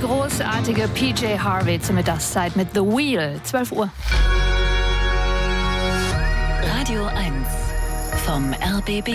großartige PJ Harvey zur Mittagszeit mit The Wheel, 12 Uhr. Radio 1 vom RBB.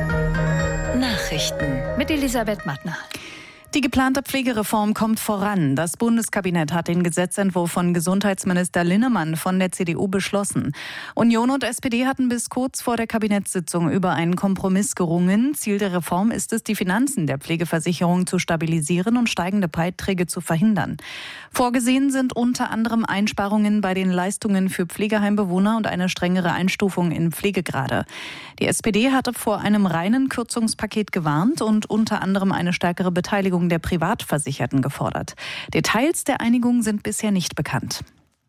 Nachrichten Mit Elisabeth Mattner. Die geplante Pflegereform kommt voran. Das Bundeskabinett hat den Gesetzentwurf von Gesundheitsminister Linnemann von der CDU beschlossen. Union und SPD hatten bis kurz vor der Kabinettssitzung über einen Kompromiss gerungen. Ziel der Reform ist es, die Finanzen der Pflegeversicherung zu stabilisieren und steigende Beiträge zu verhindern. Vorgesehen sind unter anderem Einsparungen bei den Leistungen für Pflegeheimbewohner und eine strengere Einstufung in Pflegegrade. Die SPD hatte vor einem reinen Kürzungspaket gewarnt und unter anderem eine stärkere Beteiligung der Privatversicherten gefordert. Details der Einigung sind bisher nicht bekannt.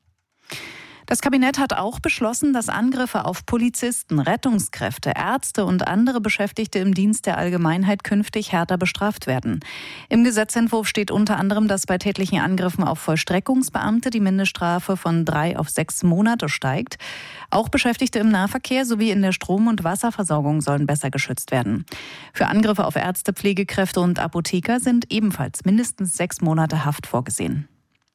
Das Kabinett hat auch beschlossen, dass Angriffe auf Polizisten, Rettungskräfte, Ärzte und andere Beschäftigte im Dienst der Allgemeinheit künftig härter bestraft werden. Im Gesetzentwurf steht unter anderem, dass bei tätlichen Angriffen auf Vollstreckungsbeamte die Mindeststrafe von 3 auf 6 Monate steigt. Auch Beschäftigte im Nahverkehr sowie in der Strom- und Wasserversorgung sollen besser geschützt werden. Für Angriffe auf Ärzte, Pflegekräfte und Apotheker sind ebenfalls mindestens 6 Monate Haft vorgesehen.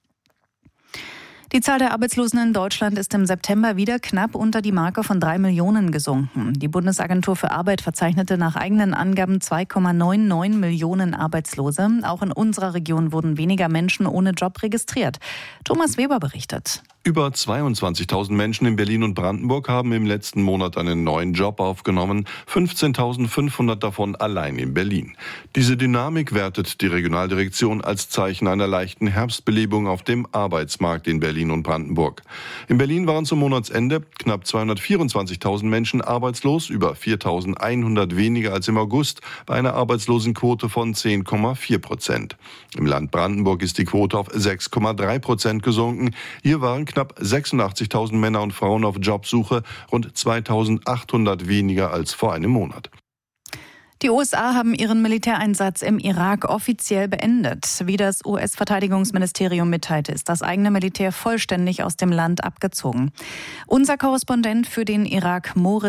Die Zahl der Arbeitslosen in Deutschland ist im September wieder knapp unter die Marke von 3 Millionen gesunken. Die Bundesagentur für Arbeit verzeichnete nach eigenen Angaben 2,99 Millionen Arbeitslose. Auch in unserer Region wurden weniger Menschen ohne Job registriert. Thomas Weber berichtet. Über 22.000 Menschen in Berlin und Brandenburg haben im letzten Monat einen neuen Job aufgenommen, 15.500 davon allein in Berlin. Diese Dynamik wertet die Regionaldirektion als Zeichen einer leichten Herbstbelebung auf dem Arbeitsmarkt in Berlin und Brandenburg. In Berlin waren zum Monatsende knapp 224.000 Menschen arbeitslos, über 4.100 weniger als im August, bei einer Arbeitslosenquote von 10,4%. Im Land Brandenburg ist die Quote auf 6,3% gesunken. Hier waren knapp 86.000 Männer und Frauen auf Jobsuche, rund 2.800 weniger als vor einem Monat. Die USA haben ihren Militäreinsatz im Irak offiziell beendet. Wie das US-Verteidigungsministerium mitteilte, ist das eigene Militär vollständig aus dem Land abgezogen. Unser Korrespondent für den Irak, Moritz